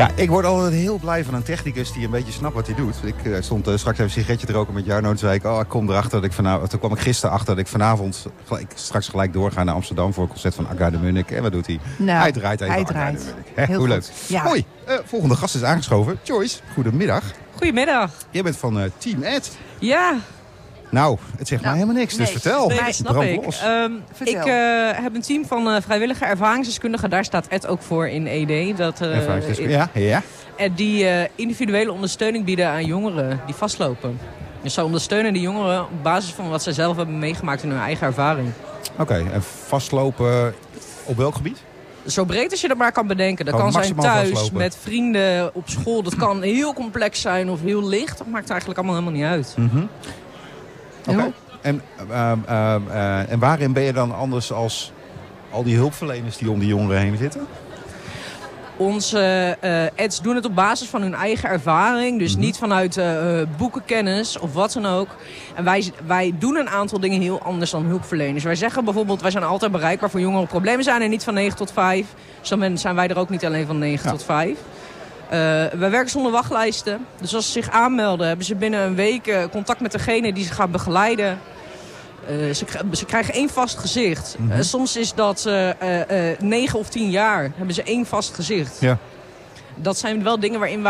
Ja, ik word altijd heel blij van een technicus die een beetje snapt wat hij doet. Ik stond straks even een sigaretje te roken met Jarno. Toen zei ik, ik kom erachter dat ik toen kwam ik gisteren achter dat ik vanavond straks gelijk doorga naar Amsterdam voor een concert van Aga de Munnik. En wat doet hij? Nou, hij draait even Aga de Munnik. Hoe leuk. Ja. Mooi. Volgende gast is aangeschoven. Joyce, goedemiddag. Goedemiddag. Jij bent van Team Ed. Ja. Nou, het zegt mij helemaal niks, dus vertel. Nee, dat snap ik. Ik heb een team van vrijwillige ervaringsdeskundigen. Daar staat Ed ook voor in ED. Ja. Die individuele ondersteuning bieden aan jongeren die vastlopen. Dus zij ondersteunen die jongeren op basis van wat zij zelf hebben meegemaakt in hun eigen ervaring. Oké, en vastlopen op welk gebied? Zo breed als je dat maar kan bedenken. Dat kan zijn thuis, vastlopen. Met vrienden, op school. Dat kan heel complex zijn of heel licht. Dat maakt eigenlijk allemaal helemaal niet uit. Mm-hmm. Oké. En waarin ben je dan anders als al die hulpverleners die om die jongeren heen zitten? Onze ads doen het op basis van hun eigen ervaring. Dus niet vanuit boekenkennis of wat dan ook. En wij doen een aantal dingen heel anders dan hulpverleners. Wij zeggen bijvoorbeeld, wij zijn altijd bereikbaar voor jongeren problemen zijn. En niet van 9 tot 5. Zo zijn wij er ook niet alleen van 9 tot 5. Wij werken zonder wachtlijsten. Dus als ze zich aanmelden, hebben ze binnen een week contact met degene die ze gaat begeleiden. Ze krijgen 1 vast gezicht. Soms is dat 9 of 10 jaar. Hebben ze 1 vast gezicht. Ja. Dat zijn wel dingen waarin